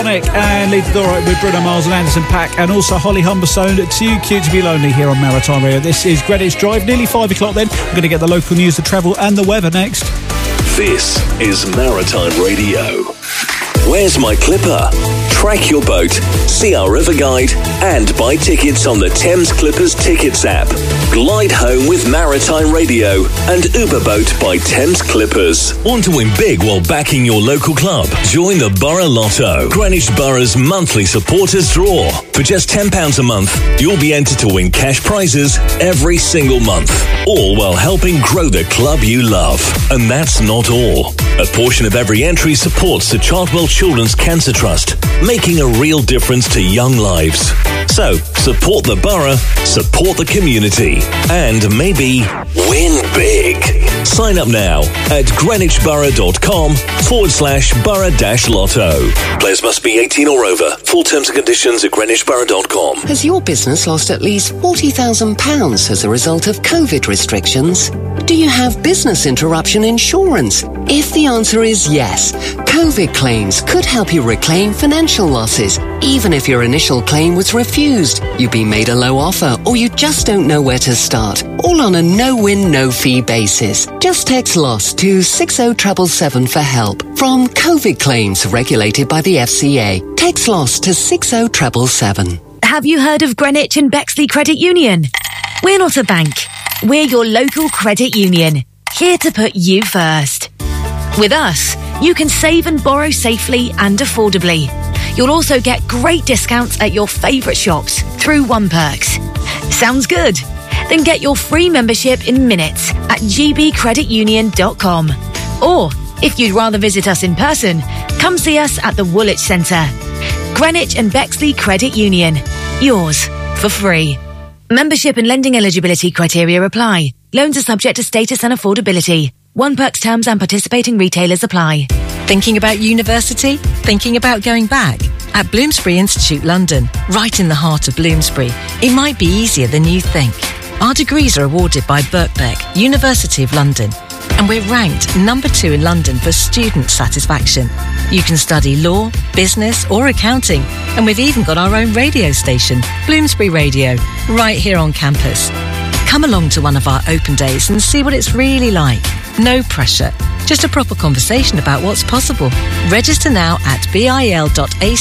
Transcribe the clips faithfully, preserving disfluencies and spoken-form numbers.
Sonic and Lita Dora with Bruno Mars and Anderson .Paak, and also Holly Humberstone, Too Cute to Be Lonely, here on Maritime Radio. This is Greenwich Drive, nearly five o'clock then. We're going to get the local news, the travel and the weather next. This is Maritime Radio. Where's My Clipper? Track your boat, see our river guide, and buy tickets on the Thames Clippers Tickets app. Glide home with Maritime Radio and Uber Boat by Thames Clippers. Want to win big while backing your local club? Join the Borough Lotto, Greenwich Borough's monthly supporters draw. For just ten pounds a month, you'll be entered to win cash prizes every single month, all while helping grow the club you love. And that's not all. A portion of every entry supports the Chartwell Children's Cancer Trust, making a real difference to young lives. So, support the borough, support the community, and maybe win big. Sign up now at greenwichborough.com forward slash borough dash lotto. Players must be eighteen or over. Full terms and conditions at greenwichborough dot com. Has your business lost at least forty thousand pounds as a result of COVID restrictions? Do you have business interruption insurance? If the answer is yes, COVID claims could help you reclaim financial losses, even if your initial claim was refused, you've been made a low offer, or you just don't know where to start. All on a no-win, no-fee basis. Just text LOSS to six oh seven seven for help. From COVID claims regulated by the F C A. Text LOSS to six oh seven seven. Have you heard of Greenwich and Bexley Credit Union? We're not a bank. We're your local credit union, here to put you first. With us, you can save and borrow safely and affordably. You'll also get great discounts at your favourite shops through OnePerks. Sounds good? Then get your free membership in minutes at g b credit union dot com. Or, if you'd rather visit us in person, come see us at the Woolwich Centre. Greenwich and Bexley Credit Union. Yours for free. Membership and lending eligibility criteria apply. Loans are subject to status and affordability. OnePerks terms and participating retailers apply. Thinking about university? Thinking about going back? At Bloomsbury Institute London, right in the heart of Bloomsbury, it might be easier than you think. Our degrees are awarded by Birkbeck, University of London, and we're ranked number two in London for student satisfaction. You can study law, business or accounting, and we've even got our own radio station, Bloomsbury Radio, right here on campus. Come along to one of our open days and see what it's really like. No pressure, just a proper conversation about what's possible. Register now at bil.ac.uk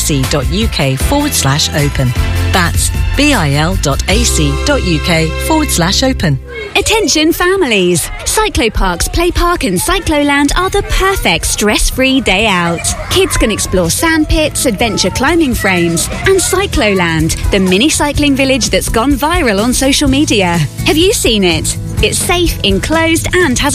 forward slash open. That's bil.ac.uk forward slash open. Attention families! Cycloparks Play Park and Cycloland are the perfect stress-free day out. Kids can explore sand pits, adventure climbing frames, and Cycloland, the mini cycling village that's gone viral on social media. Have you seen it? It's safe, enclosed, and has